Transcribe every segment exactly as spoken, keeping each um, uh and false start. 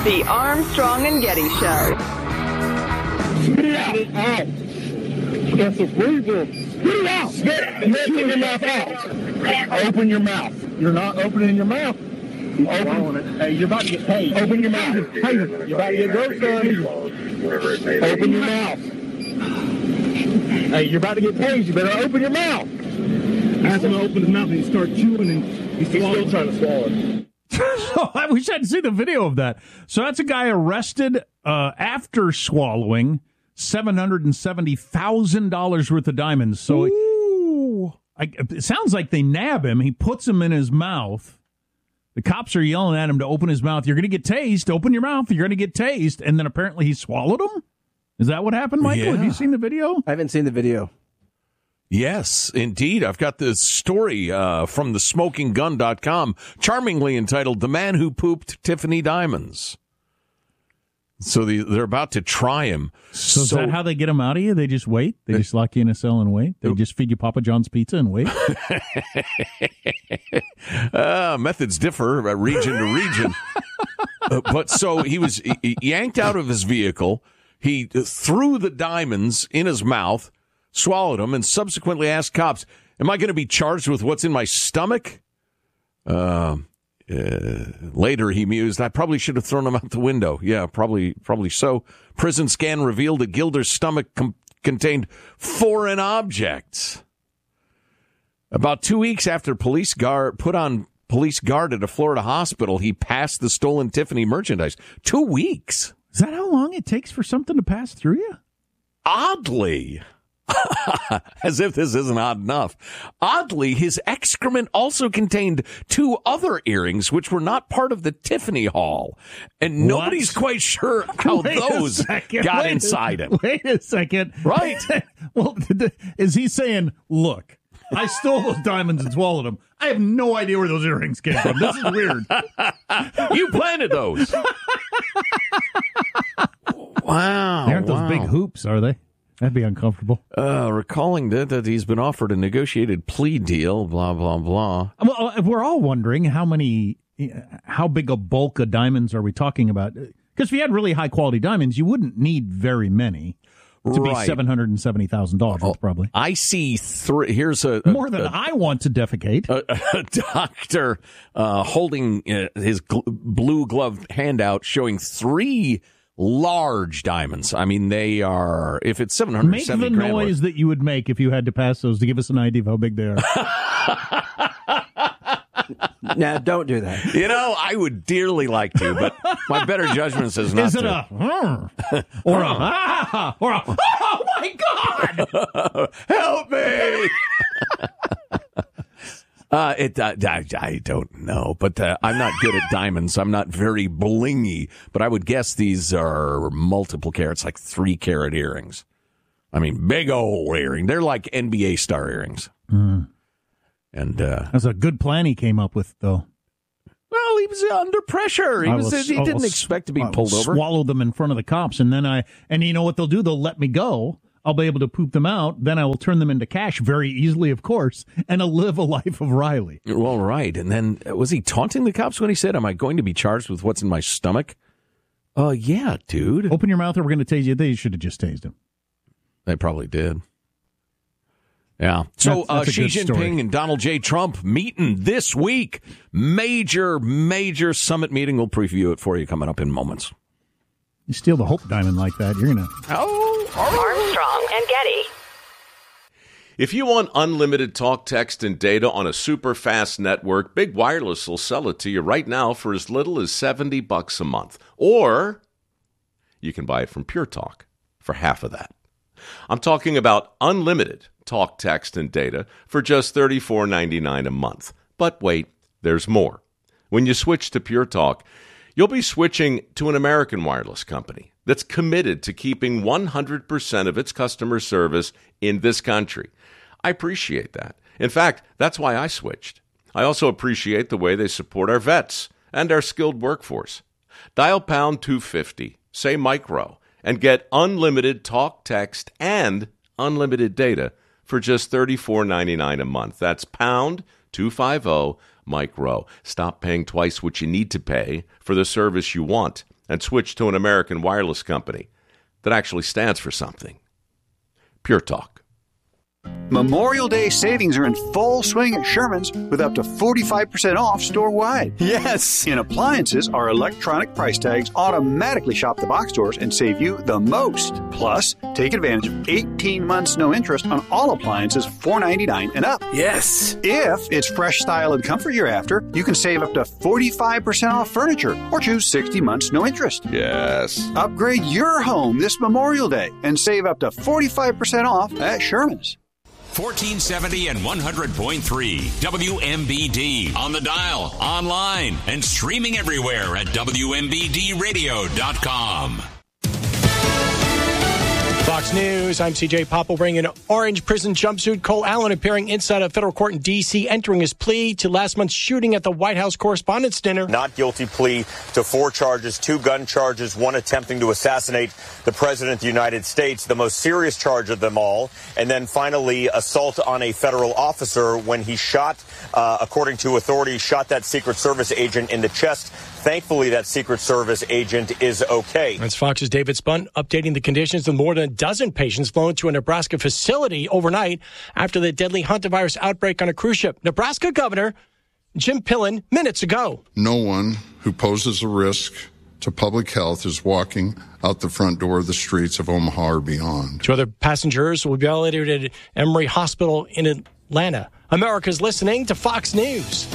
The Armstrong and Getty Show. Spit it out. That's a freezer. Spit it out. Spit, spit your mouth out. Open your mouth. You're not opening your mouth. You open it. Hey, you're about to get paid. Open your mouth. Hey, you're about to get gross done. Open your mouth. Hey, you're about to get paid. You better open your mouth. Ask him to open his mouth and he starts chewing and he's, he's still trying to swallow it. So I wish I'd seen the video of that. So that's a guy arrested uh, after swallowing seven hundred seventy thousand dollars worth of diamonds. So Ooh. I, it sounds like they nab him. He puts them in his mouth. The cops are yelling at him to open his mouth. You're going to get tased. Open your mouth. You're going to get tased. And then apparently he swallowed them. Is that what happened, Michael? Yeah. Have you seen the video? I haven't seen the video. Yes, indeed. I've got this story uh, from the smoking gun dot com, charmingly entitled The Man Who Pooped Tiffany Diamonds. So the, they're about to try him. So, is that how they get him out of you? They just wait? They just lock you in a cell and wait? They just feed you Papa John's pizza and wait? uh, methods differ uh, region to region. uh, but so he was he yanked out of his vehicle. He threw the diamonds in his mouth, swallowed them, and subsequently asked cops, am I going to be charged with what's in my stomach? Uh, uh, later, he mused, I probably should have thrown them out the window. Yeah, probably probably so. Prison scan revealed that Gilder's stomach com- contained foreign objects. About two weeks after police guard put on police guard at a Florida hospital, he passed the stolen Tiffany merchandise. Two weeks. Is that how long it takes for something to pass through you? Oddly. As if this isn't odd enough. Oddly, his excrement also contained two other earrings, which were not part of the Tiffany haul. And nobody's What? quite sure how Wait a those second. got Wait a- inside him. Wait a second. Right. Well, is he saying, look, I stole those diamonds and swallowed them. I have no idea where those earrings came from. This is weird. You planted those. Wow. They aren't those wow. big hoops, are they? That'd be uncomfortable. Uh, recalling that, that he's been offered a negotiated plea deal, blah, blah, blah. Well, we're all wondering how many, how big a bulk of diamonds are we talking about? Because if you had really high quality diamonds, you wouldn't need very many to Right. be seven hundred seventy thousand dollars worth, probably. I see three. Here's a, a More than a, I want to defecate. a, a doctor uh, holding uh, his gl- blue gloved hand out, showing three large diamonds. I mean, they are, if it's seven hundred seventy Make the grand noise worth. that you would make if you had to pass those to give us an idea of how big they are. Nah, don't do that. You know, I would dearly like to, but my better judgment says not Is it to. a "Hmm," or a ah, or a oh my god? Help me! uh, it, uh, I, I don't know, but uh, I'm not good at diamonds. I'm not very blingy, but I would guess these are multiple carats, like three carat earrings. I mean, big old earring. They're like N B A star earrings. Mm. And uh, That's a good plan he came up with, though. well, he was under pressure. He I was. will- he I will didn't s- expect to be I will pulled over. Swallow them in front of the cops, and then I and you know what they'll do? They'll let me go. I'll be able to poop them out. Then I will turn them into cash very easily, of course, and I'll live a life of Riley. Well, right. And then uh, was he taunting the cops when he said, "Am I going to be charged with what's in my stomach?" Uh, yeah, dude. Open your mouth, or we're going to tase you. They should have just tased him. They probably did. Yeah. So That's- that's uh, a Xi good Jinping story. and Donald J. Trump meeting this week. Major, major summit meeting. We'll preview it for you coming up in moments. You steal the Hope Diamond like that, you're going to... Oh, Armstrong and Getty. If you want unlimited talk, text, and data on a super fast network, Big Wireless will sell it to you right now for as little as seventy bucks a month. Or you can buy it from Pure Talk for half of that. I'm talking about unlimited talk, text, and data for just thirty-four ninety-nine a month. But wait, there's more. When you switch to Pure Talk, you'll be switching to an American wireless company that's committed to keeping one hundred percent of its customer service in this country. I appreciate that. In fact, that's why I switched. I also appreciate the way they support our vets and our skilled workforce. Dial pound two fifty, say micro, and get unlimited talk, text, and unlimited data for just thirty-four ninety-nine a month. That's pound two fifty micro. Stop paying twice what you need to pay for the service you want. and switch to an American wireless company that actually stands for something. Pure Talk. Memorial Day savings are in full swing at Sherman's with up to forty-five percent off store-wide. Yes! In appliances, our electronic price tags automatically shop the box stores and save you the most. Plus, take advantage of eighteen months no interest on all appliances four ninety-nine and up. Yes! If it's fresh style and comfort you're after, you can save up to forty-five percent off furniture or choose sixty months no interest. Yes. Upgrade your home this Memorial Day and save up to forty-five percent off at Sherman's. fourteen seventy and one hundred point three W M B D. On the dial, online, and streaming everywhere at W M B D radio dot com. Fox News, I'm C J Pop. Wearing an orange prison jumpsuit, Cole Allen appearing inside a federal court in D C, entering his plea to last month's shooting at the White House Correspondents' Dinner. Not guilty plea to four charges, two gun charges, one attempting to assassinate the President of the United States, the most serious charge of them all, and then finally assault on a federal officer when he shot, uh, according to authorities, shot that Secret Service agent in the chest. Thankfully, that Secret Service agent is okay. That's Fox's David Spunt updating the conditions of more than a dozen patients flown to a Nebraska facility overnight after the deadly hantavirus outbreak on a cruise ship. Nebraska Governor Jim Pillen minutes ago. No one who poses a risk to public health is walking out the front door of the streets of Omaha or beyond. Two other passengers will be ventilated at Emory Hospital in Atlanta. America's listening to Fox News.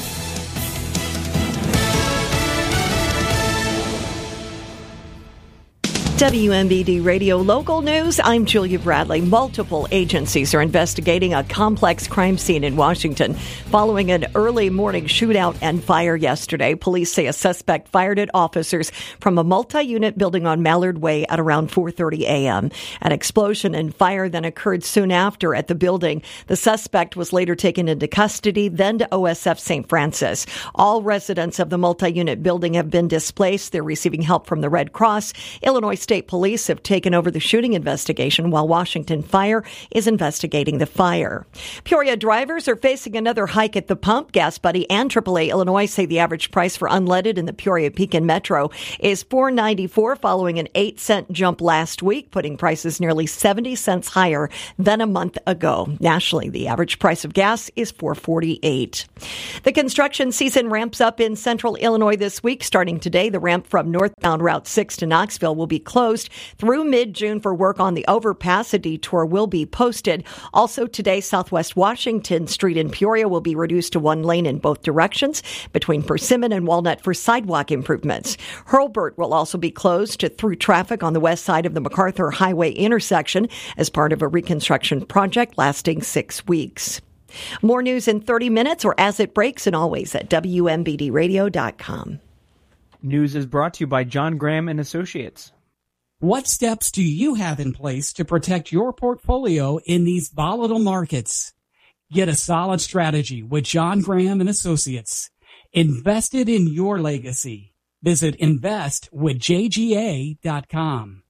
W M B D Radio Local News, I'm Julia Bradley. Multiple agencies are investigating a complex crime scene in Washington following an early morning shootout and fire yesterday. Police say a suspect fired at officers from a multi-unit building on Mallard Way at around four thirty a.m. An explosion and fire then occurred soon after at the building. The suspect was later taken into custody, then to O S F Saint Francis. All residents of the multi-unit building have been displaced. They're receiving help from the Red Cross. Illinois State Police have taken over the shooting investigation while Washington Fire is investigating the fire. Peoria drivers are facing another hike at the pump. Gas Buddy and triple A Illinois say the average price for unleaded in the Peoria Pekin Metro is four ninety-four, following an eight cent jump last week, putting prices nearly seventy cents higher than a month ago. Nationally, the average price of gas is four forty-eight. The construction season ramps up in central Illinois this week. Starting today, the ramp from northbound Route six to Knoxville will be closed through mid-June for work on the overpass. A detour will be posted. Also today, Southwest Washington Street in Peoria will be reduced to one lane in both directions between Persimmon and Walnut for sidewalk improvements. Hurlburt will also be closed to through traffic on the west side of the MacArthur Highway intersection as part of a reconstruction project lasting six weeks. More news in thirty minutes or as it breaks, and always at W M B D radio dot com. News is brought to you by John Graham and Associates. What steps do you have in place to protect your portfolio in these volatile markets? Get a solid strategy with John Graham and Associates. Invested in your legacy. Visit invest with J G A dot com.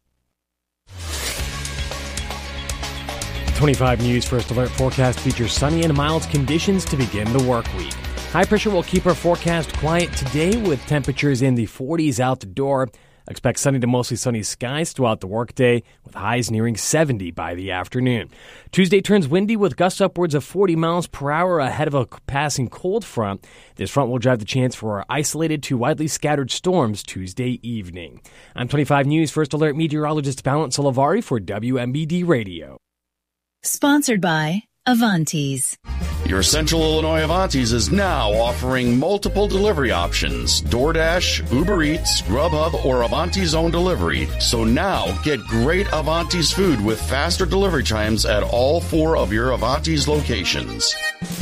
twenty-five News First Alert forecast features sunny and mild conditions to begin the work week. High pressure will keep our forecast quiet today with temperatures in the forties out the door. Expect sunny to mostly sunny skies throughout the workday, with highs nearing seventy by the afternoon. Tuesday turns windy with gusts upwards of forty miles per hour ahead of a passing cold front. This front will drive the chance for isolated to widely scattered storms Tuesday evening. I'm twenty-five News First Alert meteorologist Valent Solivari for W M B D Radio. Sponsored by Avantis. Your Central Illinois Avantis is now offering multiple delivery options: DoorDash, Uber Eats, Grubhub, or Avanti's own delivery. So now get great Avantis food with faster delivery times at all four of your Avantis locations.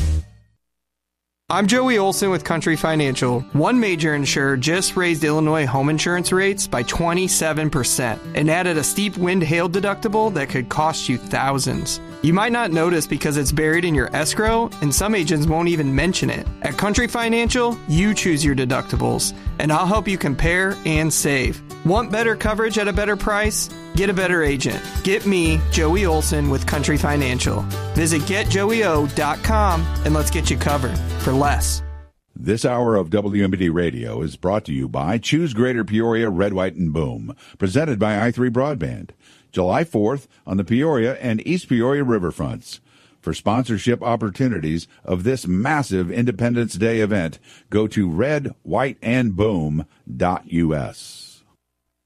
I'm Joey Olson with Country Financial. One major insurer just raised Illinois home insurance rates by twenty-seven percent and added a steep wind-hail deductible that could cost you thousands. You might not notice because it's buried in your escrow, and some agents won't even mention it. At Country Financial, you choose your deductibles, and I'll help you compare and save. Want better coverage at a better price? Get a better agent. Get me, Joey Olson, with Country Financial. Visit get joey o dot com and let's get you covered for less. This hour of W M B D Radio is brought to you by Choose Greater Peoria Red, White, and Boom, presented by I three Broadband. July fourth on the Peoria and East Peoria riverfronts. For sponsorship opportunities of this massive Independence Day event, go to red white and boom dot U S.